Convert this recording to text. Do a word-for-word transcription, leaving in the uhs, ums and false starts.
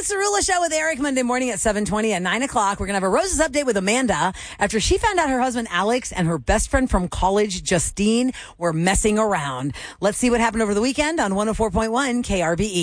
It's the Rula Show with Eric, Monday morning at seven twenty. At nine o'clock, we're going to have a Roses update with Amanda after she found out her husband Alex and her best friend from college, Justine, were messing around. Let's see what happened over the weekend on one oh four point one K R B E.